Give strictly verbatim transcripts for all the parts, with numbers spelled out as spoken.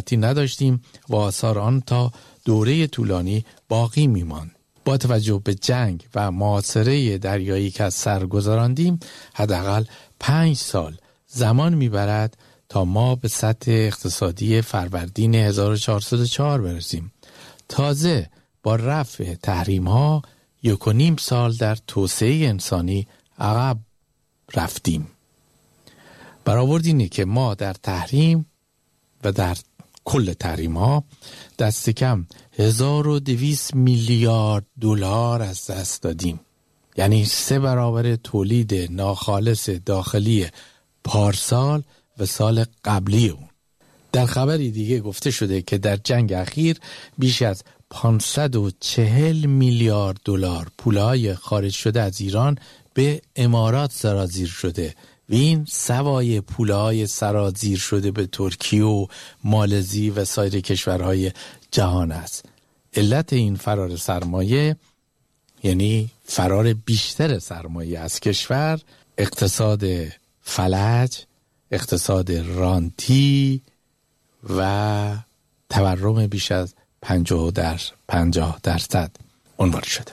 نداشتیم و آثار آن تا دوره طولانی باقی میماند. با توجه به جنگ و محاصره دریایی که از سر گذراندیم، حداقل پنج سال زمان میبرد تا ما به سطح اقتصادی فروردین هزار و چهارصد و چهار برسیم. تازه با رفع تحریم ها یک و نیم سال در توسعه انسانی عقب رفتیم. برآورد اینه که ما در تحریم و در کل تحریم ها دست کم هزار و دویست میلیارد دلار از دست دادیم، یعنی سه برابر تولید ناخالص داخلی پارسال و سال قبلی اون. در خبری دیگه گفته شده که در جنگ اخیر بیش از پانصد و چهل میلیارد دلار پولهای خارج شده از ایران به امارات سرازیر شده و این سوای پولهای سرازیر شده به ترکیه و مالزی و سایر کشورهای جهان است. علت این فرار سرمایه، یعنی فرار بیشتر سرمایه از کشور، اقتصاد فلج، اقتصاد رانتی و تورم بیش از پنجاه در پنجاه درصد عنوان شده.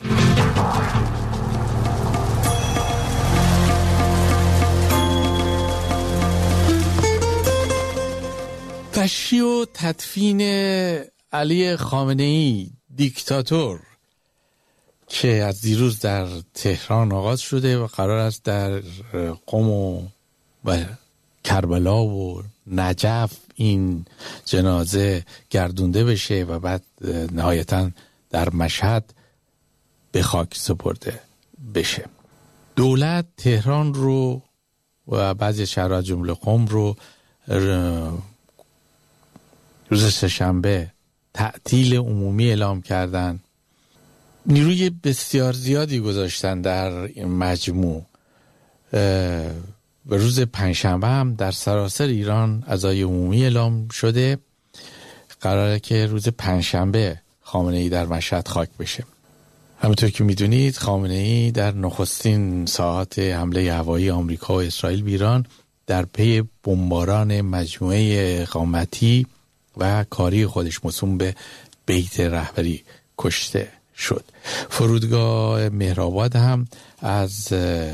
تشییع و تدفین علی خامنه‌ای دیکتاتور که از دیروز در تهران آغاز شده و قرار است در قم و, و کربلا و نجف این جنازه گردونده بشه و بعد نهایتاً در مشهد به خاک سپرده بشه. دولت تهران رو و بعضی شهرها جمله قم رو روز سه‌شنبه تعطیل عمومی اعلام کردن. نیروی بسیار زیادی گذاشتن در این مجموع. به روز پنجشنبه هم در سراسر ایران عزای عمومی اعلام شده. قراره که روز پنجشنبه خامنه‌ای در مشهد خاک بشه. همونطور که میدونید خامنه‌ای در نخستین ساعات حمله هوایی آمریکا و اسرائیل به ایران در پی بمباران مجموعه اقامتی و کاری خودش موسوم به بیت رهبری کشته شد. فرودگاه مهرآباد هم از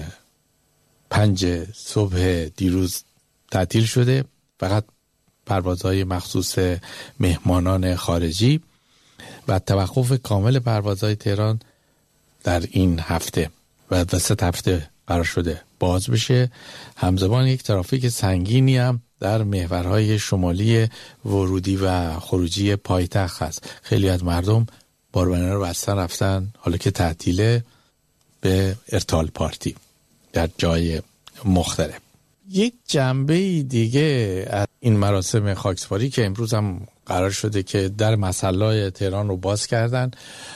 پنج صبح دیروز تعطیل شده، فقط پروازهای مخصوص مهمانان خارجی و توقف کامل پروازهای تهران در این هفته و وسط هفته قرار شده باز بشه. همزمان یک ترافیک سنگینی هم در محورهای شمالی ورودی و خروجی پایتخت هست. خیلی از مردم باربرنه رو بستن رفتن، حالا که تعطیله، به ارتال پارتی در جای مختلف. یک جنبه دیگه از این مراسم خاکسپاری که امروز هم قرار شده که در مصلی تهران رو باز کردن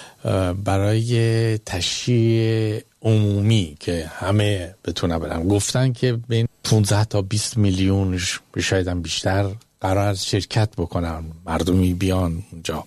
برای تشییع عمومی که همه بتونن برن. گفتن که بین پانزده تا بیست میلیون شاید هم بیشتر قرار شرکت بکنن، مردمی بیان اونجا.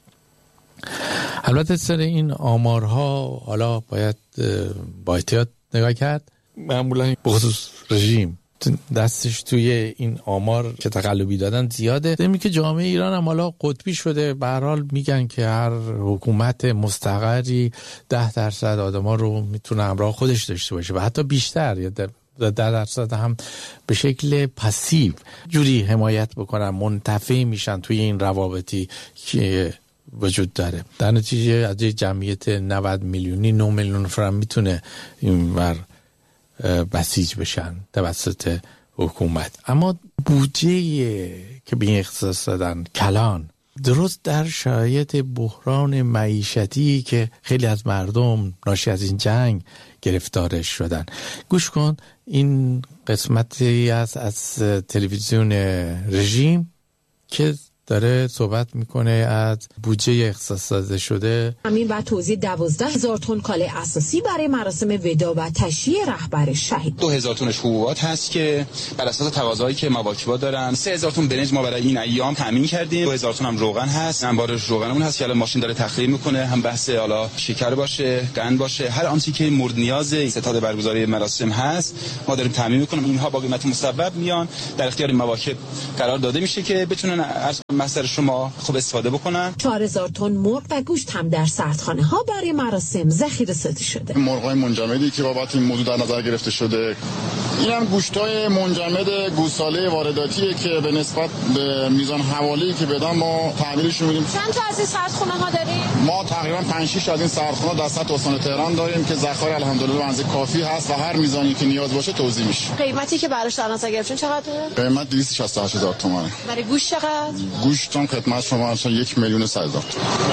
البته سر این آمارها حالا باید با احتیاط نگاه کرد. معمولا بخصوص رژیم دستش توی این آمار که تقلبی دادن زیاده. دمی که جامعه ایران هم حالا قطبی شده. به هر حال میگن که هر حکومت مستقری ده درصد آدما رو میتونه همراه خودش داشته باشه و حتی بیشتر، یا در ده درصد هم به شکل پسیو جوری حمایت بکنن، منتفع میشن توی این روابطی که وجود داره. در نتیجه از جمعیت نود میلیونی نه میلیون نفر میتونه اینور بسیج بشن توسط حکومت. اما بودجه که به این اختصاص دادن کلان، درست در شرایط بحران معیشتی که خیلی از مردم ناشی از این جنگ گرفتارش شدن. گوش کن، این قسمتی از از تلویزیون رژیم که داره صحبت میکنه از بودجه اختصاص داده شده. همین بعد توزیع دوازده هزار تن کالا اساسی برای مراسم وداع و تشییع رهبر شهید. دو هزار تنش حبوبات هست که بر اساس تقاضایی که مواکبا دارن. سه هزار تن برنج ما برای این ایام تامین کردیم. دو هزار تن هم روغن هست. انبار روغنمون هست که الان ماشین داره تخلیه میکنه. هم بحث حالا شکر باشه، قند باشه، هر آنچه که مورد نیاز ستاد برگزاری مراسم هست ما داریم تامین میکنیم. اینها با قیمت مصوب میان در اختیار مواکب قرار داده میشه که بتونن از مصدر شما خوب استفاده بکنن. چهار هزار تن مرغ و گوشت هم در سردخانه ها برای مراسم ذخیره سازی شده. مرغ‌های منجمدی که بابت این موضوع در نظر گرفته شده، این هم گوشت‌های منجمد گوساله وارداتیه که به نسبت به میزان حواله‌ای که بدن ما تحویلشون میدیم. چند تا از این سردخانه ها داریم؟ ما تقریبا پنج شش از این سردخانه در سطح استان تهران داریم که ذخایر الحمدلله به اندازه کافی هست و هر میزانی که نیاز باشه توزیع میشه. قیمتی که براش در نظر گرفتین چقدره؟ قیمت دویست و شصت و هشت هزار تومانه. برای گوشت چقدر؟ گوشت هم خدمت شما هست یک میلیون و صد هزار.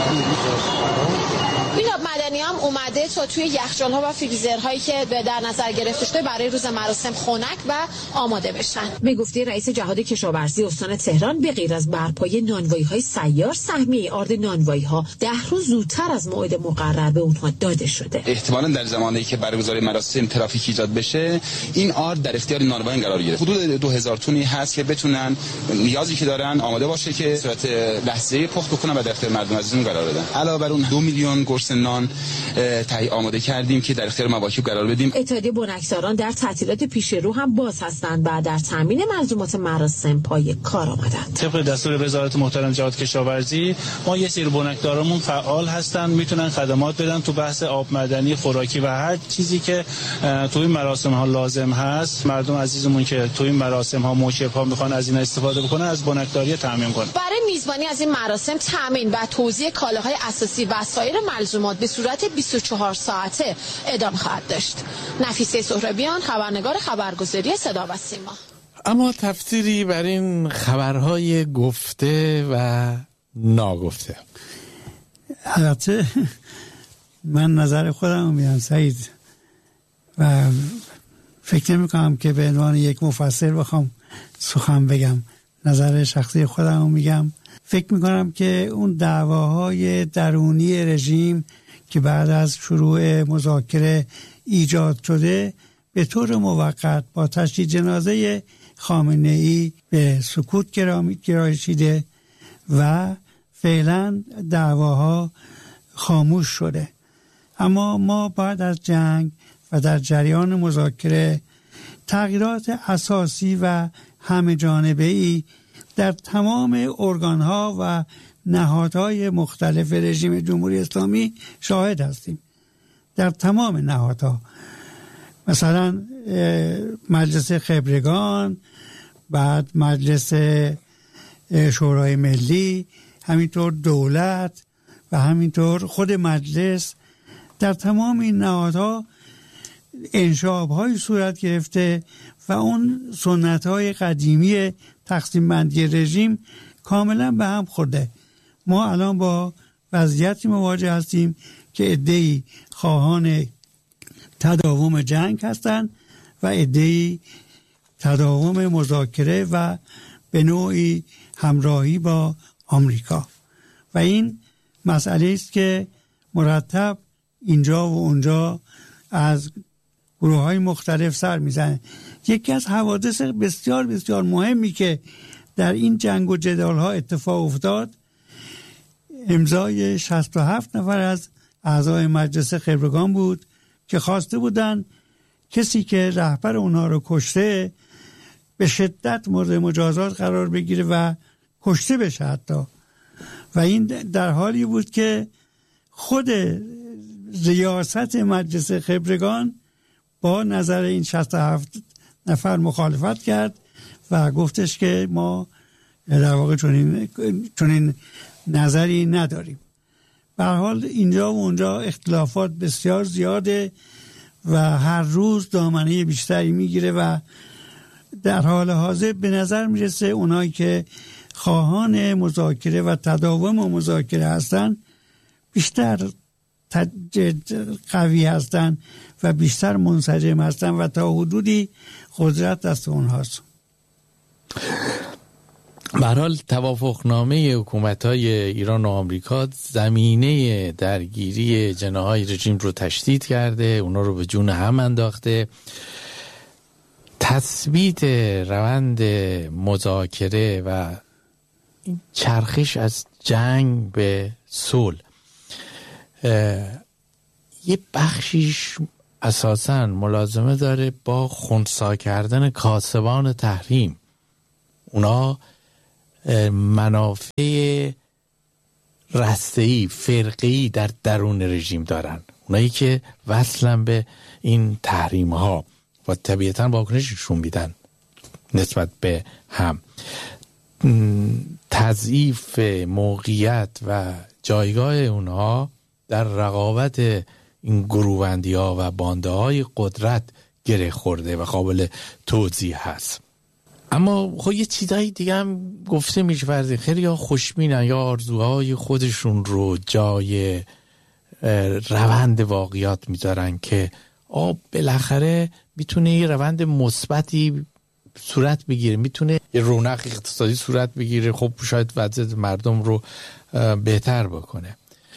میلاد مدنی هم اومده تا توی یخچال ها و فریزرهایی که در نظر گرفته شده برای روز مراسم خنک و آماده بشن. به گفته رئیس جهاد کشاورزی استان تهران، به غیر از برپای نانوایی های سیار، سهمیه آرد نانوایی ها ده روز زودتر از موعد مقرر به اونها داده شده. احتمالاً در زمانی که برگزاری مراسم ترافیک ایجاد بشه، این آرد در اختیار نانوایان قرار گرفت. حدود دو هزار تونی هست که بتونن نیازی که دارن آماده باشه که صورت لحظه‌ای پخت بکنن و در اختیار مردم عزیزمون قرار بدن. علاوه بر اون دو میلیون قرص نان تهیه آماده کردیم که در اختیار مواکب قرار بدیم. اتحادیه بنکداران در تعطیلات پیش رو هم باز هستند و در تامین ملزومات مراسم پای کار آمدند. طبق دستور وزارت محترم جهاد کشاورزی، ما یه سری بنکدارمون فعال هستن، میتونن خدمات بدن تو بحث آب معدنی، خوراکی و هر چیزی که تو این مراسم ها لازم هست. مردم عزیزمون که تو این مراسم ها موکب ها میخوان از این استفاده بکنن، از بنکداری تامین کنن. برای میزبانی از این مراسم تامین و توزیع کالاهای اساسی و سایر ملزومات به صورت بیست و چهار ساعته ادامه خواهد داشت. نفیسه سهرابیان، خبرنگار خبرگزاری صدا و سیما. اما تفسیری بر این خبرهای گفته و ناگفته. البته من نظر خودم میگم سعید و فکر نمی کنم که به عنوان یک مفسر بخوام سخن بگم. نظر شخصی خودم میگم. فکر میکنم که اون دعواهای درونی رژیم که بعد از شروع مذاکره ایجاد شده به طور موقت با تشییع جنازه خامنه‌ای به سکوت گرایشیده و فعلا دعواها خاموش شده. اما ما بعد از جنگ و در جریان مذاکره تغییرات اساسی و همه جانبه‌ای در تمام ارگان‌ها و نهادهای مختلف رژیم جمهوری اسلامی شاهد هستیم. در تمام نهادها، مثلا مجلس خبرگان، بعد مجلس شورای ملی، همینطور دولت و همینطور خود مجلس، در تمام این نهادها انشاب‌های صورت گرفته و اون سنت‌های قدیمی تقسیم بندی رژیم کاملا به هم خورده. ما الان با وضعیتی مواجه هستیم که عده‌ای خواهان تداوم جنگ هستند و عده‌ای تداوم مذاکره و به نوعی همراهی با آمریکا و این مسئله است که مرتب اینجا و اونجا از گروه‌های مختلف سر میزنه. یکی از حوادث بسیار بسیار مهمی که در این جنگ و جدال‌ها اتفاق افتاد، امضای شصت و هفت نفر از اعضای مجلس خبرگان بود که خواسته بودن کسی که رهبر اونها رو کشته به شدت مورد مجازات قرار بگیره و کشته بشه حتی. و این در حالی بود که خود ریاست مجلس خبرگان با نظر این شصت و هفت نفر مخالفت کرد و گفتش که ما در واقع چنین چنین نظری نداریم. به هر حال اینجا و اونجا اختلافات بسیار زیاده و هر روز دامنه بیشتری میگیره و در حال حاضر به نظر میرسه اونایی که خواهان مذاکره و تداوم و مذاکره هستن بیشتر قوی هستن و بیشتر منسجم هستن و تا حدودی قدرت دست اونهاست. به هر حال توافقنامه حکومت‌های ایران و آمریکا زمینه درگیری جناح‌های رژیم رو تشدید کرده، اونا رو به جون هم انداخته. تثبیت روند مذاکره و این چرخش از جنگ به صلح یه بخشیش اساساً ملازمه داره با خنثی کردن کاسبان تحریم. اونا منافع رسته‌ای فرقه‌ای در درون رژیم دارن، اونایی که وصلن به این تحریم ها و طبیعتاً واکنششون میدن نسبت به هم. تضعیف موقعیت و جایگاه اونها در رقابت این گروهبندی ها و بانده های قدرت گره خورده و قابل توضیح هست. اما خب یه چیزایی دیگه هم گفته میشه فرضی، خیلی ها خوشبینن یا آرزوهای خودشون رو جای روند واقعیات میذارن که آه بالاخره میتونه یه روند مثبتی صورت بگیره، میتونه یه رونق اقتصادی صورت بگیره، خب شاید وضعیت مردم رو بهتر بکنه.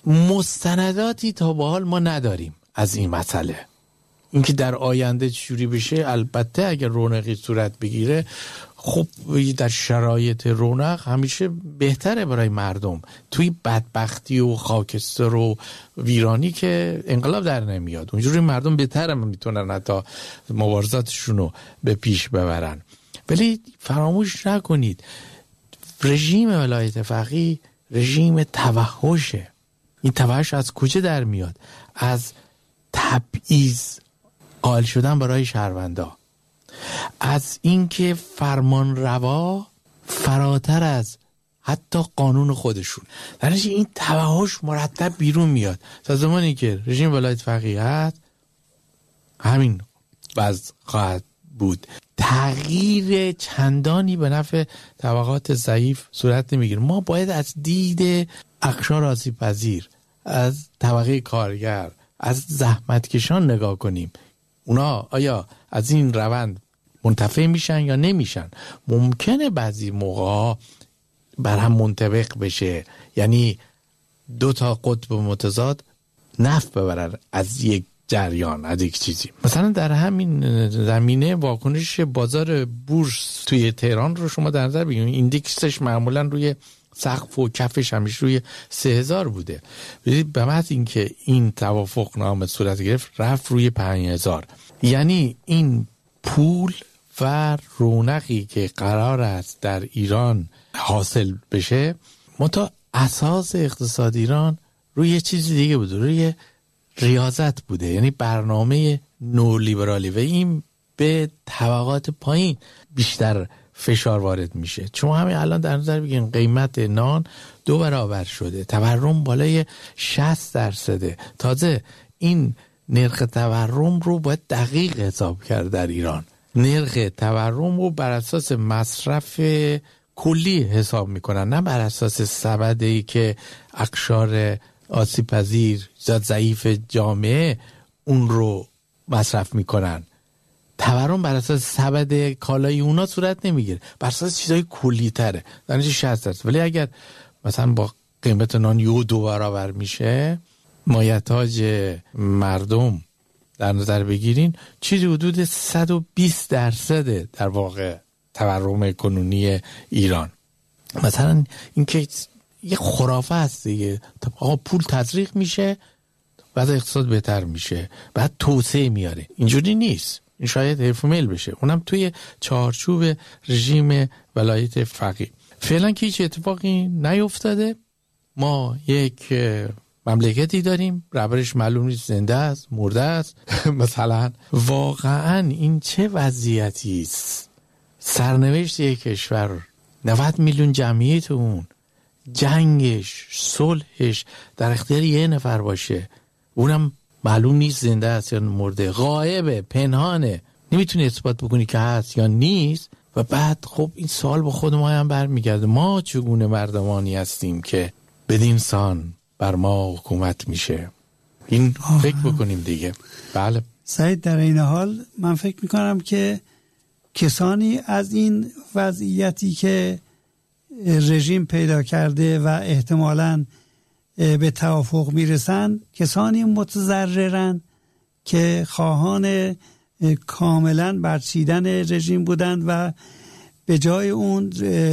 مستنداتی تا به حال ما نداریم از این مسئله. اینکه در آینده چجوری بشه، البته اگر رونقی صورت بگیره خب در شرایط رونق همیشه بهتره برای مردم. توی بدبختی و خاکستر و ویرانی که انقلاب در نمیاد، اونجوری مردم بهتره میتونن حتی مبارزاتشون رو به پیش ببرن. ولی فراموش نکنید رژیم ولایت فقیه رژیم توحشه. این توحش از کجا در میاد؟ از تبعیض قائل شدن برای شهروندا، از اینکه فرمان روا فراتر از حتی قانون خودشون. در نتیجه این توحش مرتب بیرون میاد. تا زمانی که رژیم ولایت فقیه هست همین وضع خواهد بود. تغییر چندانی به نفع طبقات ضعیف صورت نمیگیره. ما باید از دید اقشار آسیب پذیر، از طبقه کارگر، از زحمتکشان نگاه کنیم. اونا آیا از این روند منتفع میشن یا نمیشن؟ ممکنه بعضی موقع بر هم منطبق بشه، یعنی دو تا قطب متضاد نفع ببرن از یک جریان، از یک چیزی. مثلا در همین زمینه واکنش بازار بورس توی تهران رو شما در نظر بگیرید. ایندکسش معمولا روی سقف و کفش همیشه روی سه هزار بوده. ببینید به محض اینکه این توافق نامه صورت گرفت رفت روی پنج هزار. یعنی این پول و رونقی که قرار است در ایران حاصل بشه، منتها اساس اقتصاد ایران روی چیزی دیگه بوده، روی ریاضت بوده، یعنی برنامه نولیبرالی، و این به طبقات پایین بیشتر فشار وارد میشه. چون همین الان در نظر بگیرین قیمت نان دو برابر شده، تورم بالای شصت درصده. تازه این نرخ تورم رو باید دقیق حساب کرد در ایران. نرخ تورم رو بر اساس مصرف کلی حساب میکنن، نه بر اساس سبدی که اقشار آسیب پذیر یا ضعیف جامعه اون رو مصرف میکنن. تورم بر اساس سبد کالای اونا صورت نمیگیره، بر اساس چیزای کلی تره، در نتیجه شصت درصد. ولی اگر مثلا با قیمت نان یو دو برابر میشه، مایحتاج مردم در نظر بگیرین، چیزی حدود صد و بیست درصد در واقع تورم کنونی ایران. مثلا اینکه یه خرافه هست دیگه، آقا پول تزریق میشه بعد اقتصاد بهتر میشه، بعد توسعه میاره. اینجوری نیست. این شاید حرف میل بشه، اونم توی چارچوب رژیم ولایت فقیه. فعلا که هیچ اتفاقی نیفتاده. ما یک مملکتی داریم رهبرش معلوم نیست زنده است مرده است. مثلا واقعا این چه وضعیتی است؟ سرنوشت یک کشور، نود میلیون جمعیت اون، جنگش، صلحش در اختیار یه نفر باشه، اونم معلوم نیست زنده است یا مرده، غایبه، پنهانه، نمیتونی اثبات بکنی که هست یا نیست. و بعد خب این سوال با خود ما هم برمیگرده، ما چگونه مردمانی هستیم که بدین سان بر ما حکومت میشه؟ این آه. فکر بکنیم دیگه. بله سعید، در این حال من فکر میکنم که کسانی از این وضعیتی که رژیم پیدا کرده و احتمالاً به توافق میرسن کسانی متضررن که خواهان کاملا برچیدن رژیم بودند و به جای اون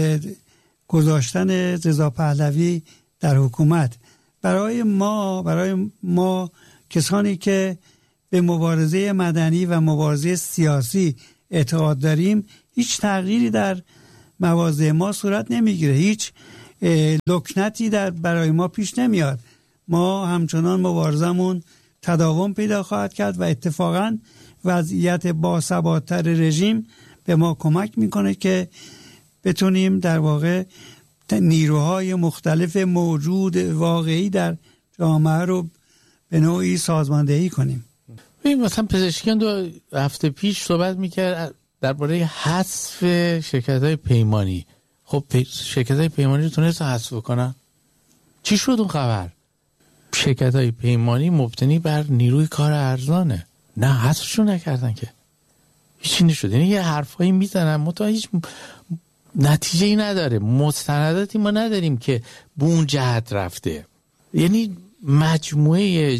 گذاشتن رضا پهلوی در حکومت. برای ما برای ما کسانی که به مبارزه مدنی و مبارزه سیاسی اعتقاد داریم هیچ تغییری در مواضع ما صورت نمیگیره، هیچ لکنتی در برای ما پیش نمیاد. ما همچنان مبارزمون تداوم پیدا خواهد کرد و اتفاقاً وضعیت باثبات‌تر رژیم به ما کمک میکنه که بتونیم در واقع نیروهای مختلف موجود واقعی در جامعه رو به نوعی سازماندهی کنیم. ببین مثلا پزشکیان دو هفته پیش صحبت میکرد درباره حذف شرکت‌های پیمانی. خب شرکت‌های پیمانی رو تونست حذف کنن؟ چی شد اون خبر؟ شرکت‌های پیمانی مبتنی بر نیروی کار ارزانه. نه حذفشون نکردن که. هیچی نشد. یعنی یه حرفایی میزنن متا هیچ نتیجه‌ای نداره. مستنداتی ما نداریم که به اون جهت رفته. یعنی مجموعه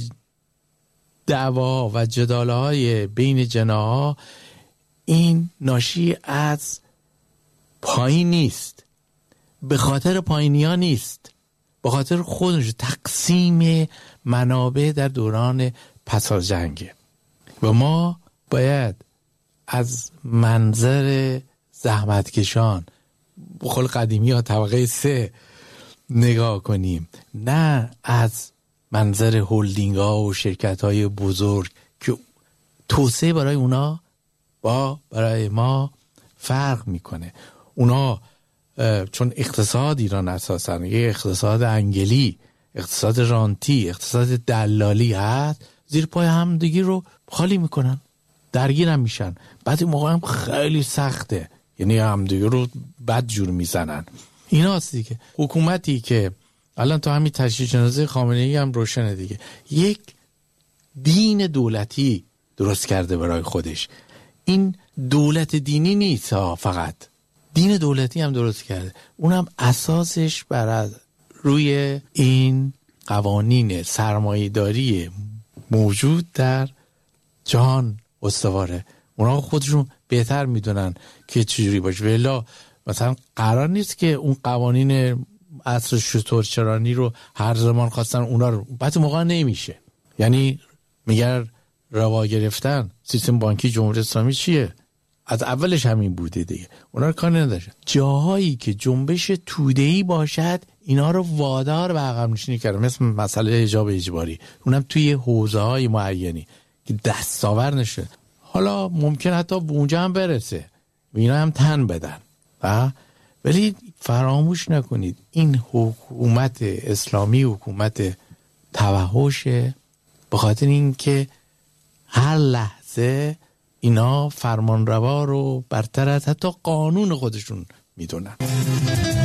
دعوا و جدال‌های بین جناح‌ها این ناشی از پایین نیست، به خاطر پایینی‌ها نیست، به خاطر خودش تقسیم منابع در دوران پس از جنگه و ما باید از منظر زحمتکشان به قول قدیمی ها طبقه سه نگاه کنیم، نه از منظر هولدینگ ها و شرکت های بزرگ که توسعه برای اونا با برای ما فرق میکنه. اونا چون اقتصاد ایران اساساً یه اقتصاد انگلی، اقتصاد رانتی، اقتصاد دلالی هست، زیر پای هم دیگه رو خالی میکنن، درگیر هم میشن، بعد این موقع هم خیلی سخته، یعنی هم دیگه رو بد جور میزنن. این هست دیگه. حکومتی که الان تو همین تشییع جنازه خامنه‌ای هم روشنه دیگه، یک دین دولتی درست کرده برای خودش. این دولت دینی نیست ها، فقط دین دولتی هم درست کرده، اونم اساسش بر روی این قوانین سرمایه‌داری موجود در جهان استواره. اونا خودشون بهتر میدونن که چجوری باشه. ولی مثلا قرار نیست که اون قوانین عصر شترچرانی رو هر زمان خواستن اونا رو بعد موقع نمیشه. یعنی میگر روا گرفتن سیستم بانکی جمهوری اسلامی چیه؟ از اولش همین بوده دیگه. اونا رو کار نداشتن. جاهایی که جنبش توده‌ای باشد اینا رو وادار به عقب نشینی کردن، مثل مسئله حجاب اجباری، اونم توی حوزه‌های معینی که دستاور نشه. حالا ممکن حتی به اونجا هم برسه، اینا هم تن بدن، ولی فراموش نکنید این حکومت اسلامی حکومت توحشه، به خاطر اینکه هر لحظه اینا فرمانروا رو برتر از حتی قانون خودشون میدونن.